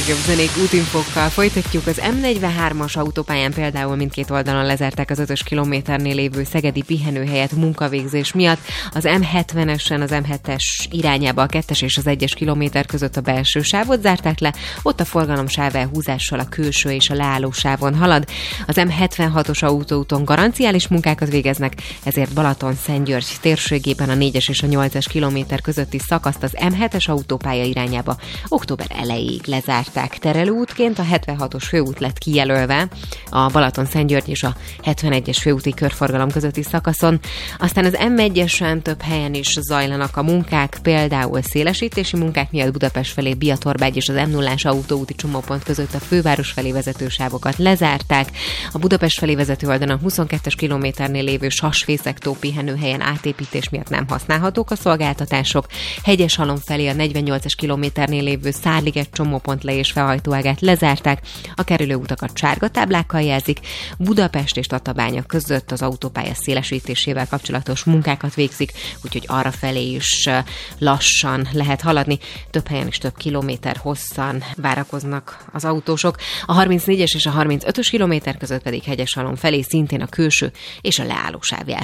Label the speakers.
Speaker 1: legjobb zenék útinfokkal folytatjuk. Az M43-as autópályán például mindkét oldalon lezárták az 5-ös kilométernél lévő szegedi pihenőhelyet munkavégzés miatt. Az M70-esen az M7-es irányába a 2-es és az 1-es kilométer között a belső sávot zárták le, ott a forgalom sávelhúzással a külső és a leálló sávon halad. Az M76-os autóúton garanciális munkákat végeznek, ezért Balaton-Szentgyörgy térségében a 4-es és a 8-es kilométer közötti szakaszt az M7-es autópálya irányába október elejéig lezárták. Terelőútként a 76-os főút lett kijelölve a Balaton-Szentgyörgy és a 71-es főúti körforgalom közötti szakaszon. Aztán az M1-esen több helyen is zajlanak a munkák, például szélesítési munkák miatt Budapest felé Biatorbágy és az M0-ás autóúti csomópont között a főváros felé vezető sávokat lezárták. A Budapest felé vezető oldalon 22-es kilométernél lévő Sasfészek-tó pihenőhelyen átépítés miatt nem használhatók a szolgáltatások. Hegyeshalom felé a 48-es kilométernél lévő Szárliget csomópont le- és felhajtóágát lezárták, a kerülőutakat sárga táblákkal jelzik, Budapest és Tatabánya között az autópálya szélesítésével kapcsolatos munkákat végzik, úgyhogy arra felé is lassan lehet haladni, több helyen is több kilométer hosszan várakoznak az autósok. A 34-es és a 35-ös kilométer között pedig Hegyeshalom felé szintén a külső és a leálló sáv jár.